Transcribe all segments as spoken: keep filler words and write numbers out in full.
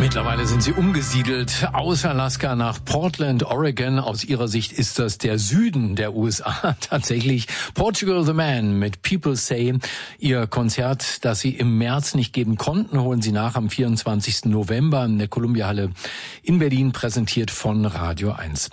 Mittlerweile sind sie umgesiedelt aus Alaska nach Portland, Oregon. Aus ihrer Sicht ist das der Süden der U S A. Tatsächlich Portugal the Man mit People Say. Ihr Konzert, das sie im März nicht geben konnten, holen sie nach am vierundzwanzigsten November in der Columbia-Halle in Berlin, präsentiert von Radio eins.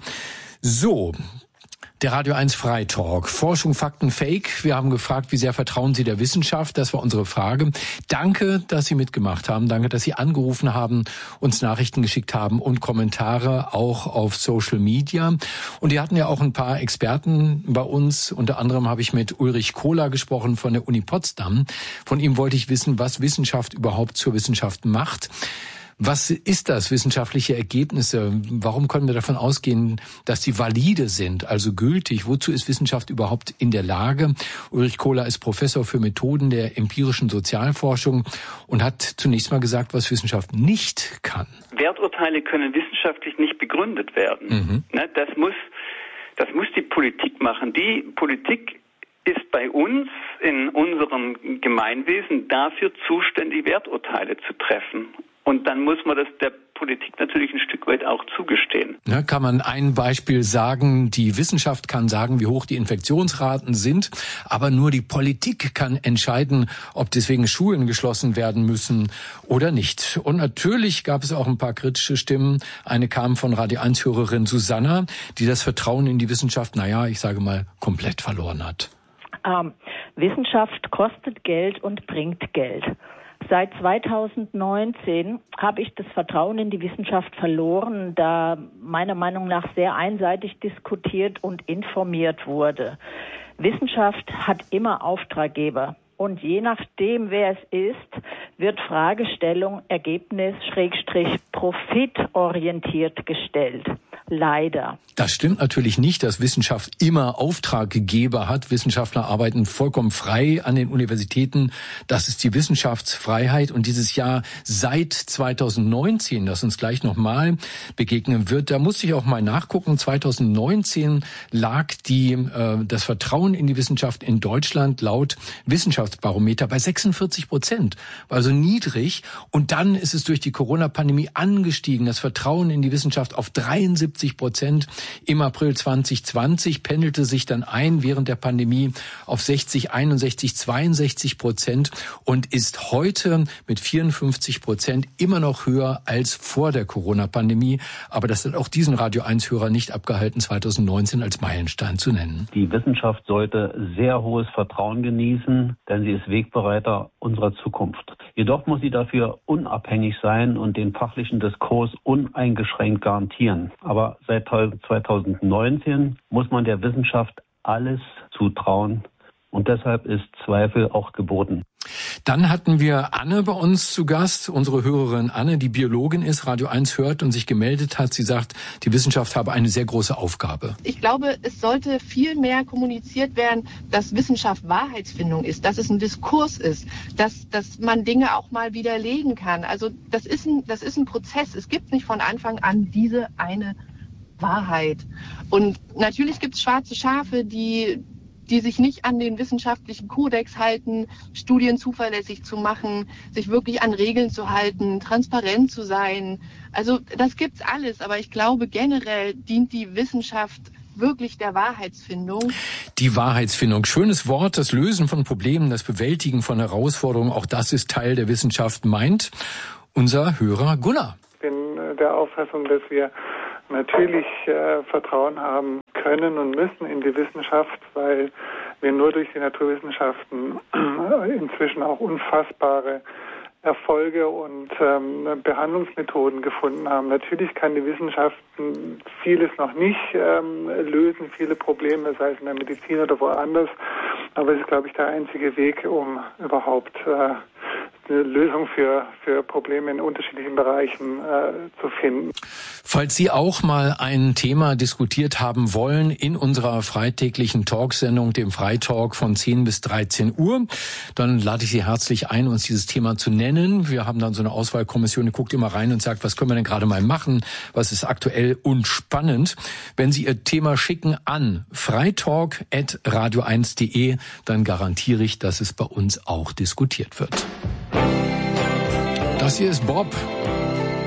So, der Radio eins Freitalk. Forschung, Fakten, Fake. Wir haben gefragt, wie sehr vertrauen Sie der Wissenschaft? Das war unsere Frage. Danke, dass Sie mitgemacht haben. Danke, dass Sie angerufen haben, uns Nachrichten geschickt haben und Kommentare auch auf Social Media. Und wir hatten ja auch ein paar Experten bei uns. Unter anderem habe ich mit Ulrich Kohler gesprochen von der Uni Potsdam. Von ihm wollte ich wissen, was Wissenschaft überhaupt zur Wissenschaft macht. Was ist das, wissenschaftliche Ergebnisse? Warum können wir davon ausgehen, dass sie valide sind, also gültig? Wozu ist Wissenschaft überhaupt in der Lage? Ulrich Kohler ist Professor für Methoden der empirischen Sozialforschung und hat zunächst mal gesagt, was Wissenschaft nicht kann. Werturteile können wissenschaftlich nicht begründet werden. Mhm. Das muss, das muss die Politik machen. Die Politik ist bei uns in unserem Gemeinwesen dafür zuständig, Werturteile zu treffen. Und dann muss man das der Politik natürlich ein Stück weit auch zugestehen. Ja, kann man ein Beispiel sagen, die Wissenschaft kann sagen, wie hoch die Infektionsraten sind, aber nur die Politik kann entscheiden, ob deswegen Schulen geschlossen werden müssen oder nicht. Und natürlich gab es auch ein paar kritische Stimmen. Eine kam von Radio eins Hörerin Susanna, die das Vertrauen in die Wissenschaft, naja, ich sage mal, komplett verloren hat. Ähm, Wissenschaft kostet Geld und bringt Geld. Seit zweitausendneunzehn habe ich das Vertrauen in die Wissenschaft verloren, da meiner Meinung nach sehr einseitig diskutiert und informiert wurde. Wissenschaft hat immer Auftraggeber. Und je nachdem, wer es ist, wird Fragestellung, Ergebnis, Schrägstrich, profitorientiert gestellt. Leider. Das stimmt natürlich nicht, dass Wissenschaft immer Auftraggeber hat. Wissenschaftler arbeiten vollkommen frei an den Universitäten. Das ist die Wissenschaftsfreiheit. Und dieses Jahr seit zweitausendneunzehn, das uns gleich nochmal begegnen wird, da musste ich auch mal nachgucken. zweitausendneunzehn lag die, äh, das Vertrauen in die Wissenschaft in Deutschland laut Wissenschaftsbarometer bei sechsundvierzig Prozent. Also niedrig. Und dann ist es durch die Corona-Pandemie angestiegen. Das Vertrauen in die Wissenschaft auf dreiundsiebzig Prozent. Im April zweitausendzwanzig pendelte sich dann ein während der Pandemie auf sechzig, einundsechzig, zweiundsechzig Prozent und ist heute mit vierundfünfzig Prozent immer noch höher als vor der Corona-Pandemie. Aber das hat auch diesen Radio eins Hörer nicht abgehalten, zweitausendneunzehn als Meilenstein zu nennen. Die Wissenschaft sollte sehr hohes Vertrauen genießen, denn sie ist Wegbereiter unserer Zukunft. Jedoch muss sie dafür unabhängig sein und den fachlichen Diskurs uneingeschränkt garantieren. Aber seit zweitausendneunzehn muss man der Wissenschaft alles zutrauen und deshalb ist Zweifel auch geboten. Dann hatten wir Anne bei uns zu Gast, unsere Hörerin Anne, die Biologin ist, Radio eins hört und sich gemeldet hat. Sie sagt, die Wissenschaft habe eine sehr große Aufgabe. Ich glaube, es sollte viel mehr kommuniziert werden, dass Wissenschaft Wahrheitsfindung ist, dass es ein Diskurs ist, dass, dass man Dinge auch mal widerlegen kann. Also das ist ein, das ist ein Prozess. Es gibt nicht von Anfang an diese eine Wahrheit. Und natürlich gibt es schwarze Schafe, die die sich nicht an den wissenschaftlichen Kodex halten, Studien zuverlässig zu machen, sich wirklich an Regeln zu halten, transparent zu sein. Also das gibt's alles, aber ich glaube generell dient die Wissenschaft wirklich der Wahrheitsfindung. Die Wahrheitsfindung, schönes Wort, das Lösen von Problemen, das Bewältigen von Herausforderungen, auch das ist Teil der Wissenschaft, meint unser Hörer Gunnar. Ich bin der Auffassung, dass wir natürlich äh, Vertrauen haben können und müssen in die Wissenschaft, weil wir nur durch die Naturwissenschaften inzwischen auch unfassbare Erfolge und ähm, Behandlungsmethoden gefunden haben. Natürlich kann die Wissenschaft vieles noch nicht ähm, lösen, viele Probleme, sei es in der Medizin oder woanders, aber es ist, glaube ich, der einzige Weg, um überhaupt äh, eine Lösung für, für Probleme in unterschiedlichen Bereichen äh, zu finden. Falls Sie auch mal ein Thema diskutiert haben wollen in unserer freitäglichen Talksendung, dem Freitalk von zehn bis dreizehn Uhr, dann lade ich Sie herzlich ein, uns dieses Thema zu nennen. Wir haben dann so eine Auswahlkommission, die guckt immer rein und sagt, was können wir denn gerade mal machen, was ist aktuell und spannend. Wenn Sie Ihr Thema schicken an freitalk at radio eins punkt de, dann garantiere ich, dass es bei uns auch diskutiert wird. Das hier ist Bob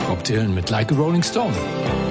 Bob Dylan mit Like a Rolling Stone.